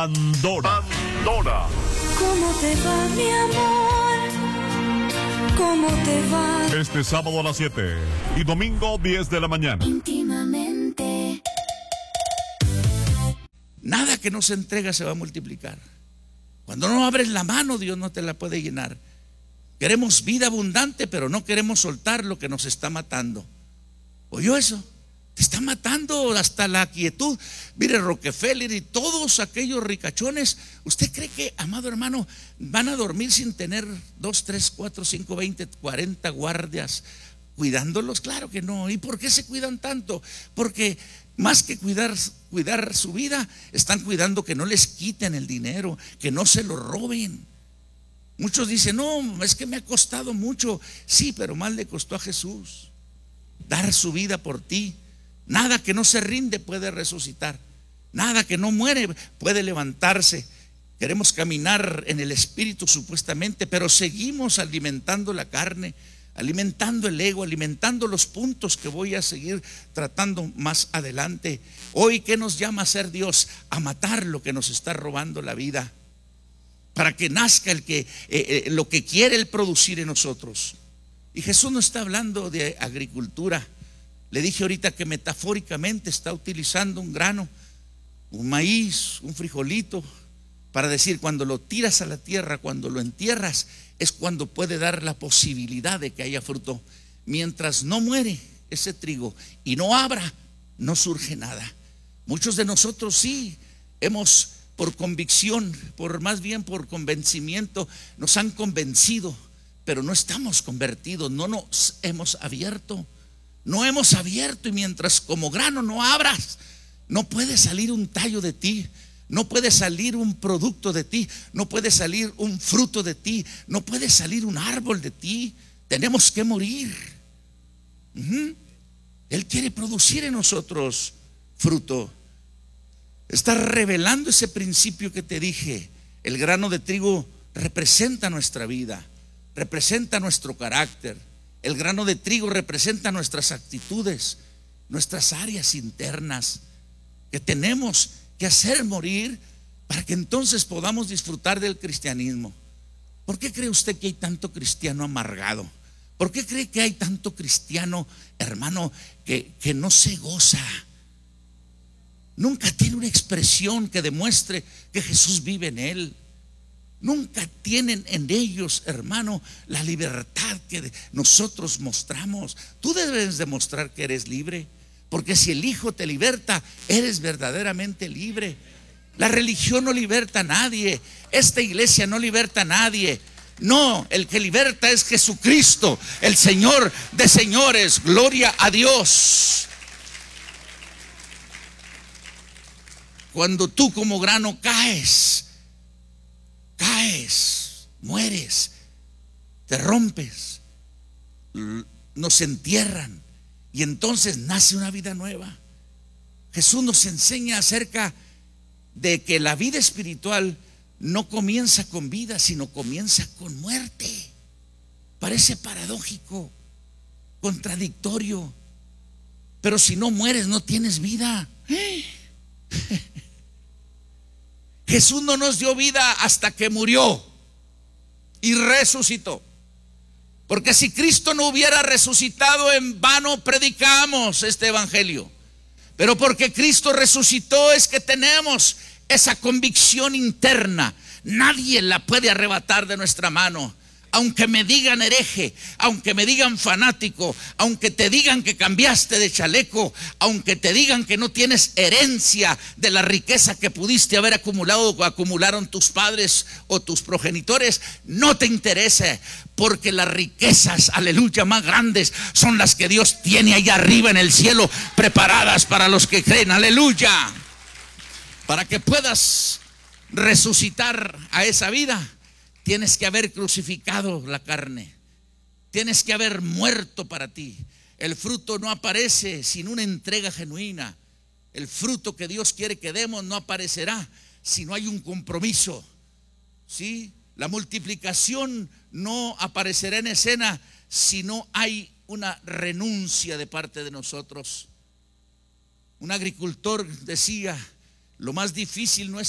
Pandora. ¿Cómo te va, mi amor? ¿Cómo te va? Este sábado a las 7 y domingo 10 de la mañana. Íntimamente. Nada que no se entrega se va a multiplicar. Cuando no abres la mano, Dios no te la puede llenar. Queremos vida abundante, pero no queremos soltar lo que nos está matando. ¿Oyó eso? Te está matando hasta la quietud. Mire, Rockefeller y todos aquellos ricachones, ¿usted cree que, amado hermano, van a dormir sin tener 2, 3, 4, 5, 20, 40 guardias cuidándolos? Claro que no. ¿Y por qué se cuidan tanto? Porque más que cuidar su vida, están cuidando que no les quiten el dinero, que no se lo roben. Muchos dicen, no, es que me ha costado mucho. Sí, pero más le costó a Jesús dar su vida por ti. Nada que no se rinde puede resucitar. Nada que no muere puede levantarse. Queremos caminar en el Espíritu supuestamente, pero seguimos alimentando la carne, alimentando el ego, alimentando los puntos que voy a seguir tratando más adelante. Hoy, ¿qué nos llama a hacer Dios? A matar lo que nos está robando la vida, para que nazca lo que quiere Él producir en nosotros. Y Jesús no está hablando de agricultura. Le dije ahorita que metafóricamente está utilizando un grano, un maíz, un frijolito, para decir, cuando lo tiras a la tierra, cuando lo entierras, es cuando puede dar la posibilidad de que haya fruto. Mientras no muere ese trigo y no abra, no surge nada. Muchos de nosotros sí hemos, por convicción, más bien por convencimiento, nos han convencido, pero no estamos convertidos, no nos hemos abierto. No hemos abierto, y mientras como grano no abras, no puede salir un tallo de ti, no puede salir un producto de ti, no puede salir un fruto de ti, no puede salir un árbol de ti. Tenemos que morir. Él quiere producir en nosotros fruto. Está revelando ese principio que te dije. El grano de trigo representa nuestra vida, representa nuestro carácter. El grano de trigo representa nuestras actitudes, nuestras áreas internas que tenemos que hacer morir para que entonces podamos disfrutar del cristianismo. ¿Por qué cree usted que hay tanto cristiano amargado? ¿Por qué cree que hay tanto cristiano, hermano, que no se goza? Nunca tiene una expresión que demuestre que Jesús vive en él. Nunca tienen en ellos, hermano, la libertad que nosotros mostramos. Tú debes demostrar que eres libre, porque si el Hijo te liberta, eres verdaderamente libre. La religión no liberta a nadie, esta iglesia no liberta a nadie. No, el que liberta es Jesucristo, el Señor de señores. Gloria a Dios. Cuando tú como grano caes, mueres, te rompes, nos entierran y entonces nace una vida nueva. Jesús nos enseña acerca de que la vida espiritual no comienza con vida, sino comienza con muerte. Parece paradójico, contradictorio, pero si no mueres no tienes vida. Jesús no nos dio vida hasta que murió y resucitó. Porque si Cristo no hubiera resucitado, en vano predicamos este evangelio. Pero porque Cristo resucitó es que tenemos esa convicción interna. Nadie la puede arrebatar de nuestra mano. Aunque me digan hereje, aunque me digan fanático, aunque te digan que cambiaste de chaleco, aunque te digan que no tienes herencia de la riqueza que pudiste haber acumulado o acumularon tus padres o tus progenitores, no te interese, porque las riquezas, aleluya, más grandes son las que Dios tiene allá arriba en el cielo, preparadas para los que creen, aleluya. Para que puedas resucitar a esa vida, tienes que haber crucificado la carne. Tienes que haber muerto para ti. El fruto no aparece sin una entrega genuina. El fruto que Dios quiere que demos no aparecerá si no hay un compromiso. ¿Sí? La multiplicación no aparecerá en escena si no hay una renuncia de parte de nosotros. Un agricultor decía: lo más difícil no es